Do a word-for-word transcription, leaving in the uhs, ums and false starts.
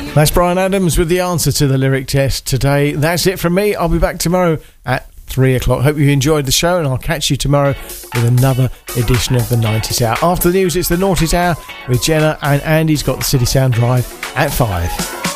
That's Brian Adams with the answer to the lyric test today. That's it from me. I'll be back tomorrow at three o'clock. Hope you enjoyed the show, and I'll catch you tomorrow with another edition of the nineties Hour. After the news, it's the Noughties Hour with Jenna, and Andy's got the City Sound Drive at five.